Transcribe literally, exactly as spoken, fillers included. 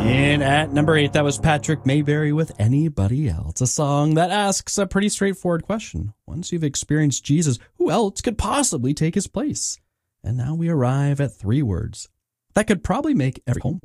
And at number eight, that was Patrick Mayberry with Anybody Else, a song that asks a pretty straightforward question. Once you've experienced Jesus, who else could possibly take his place? And now we arrive at three words that could probably make every home